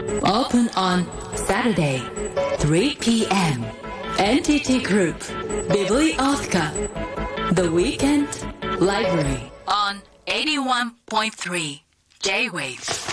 Open on Saturday, 3 p.m. NTT Group, Bibliotheca. The Weekend Library on 81.3 J-Wave.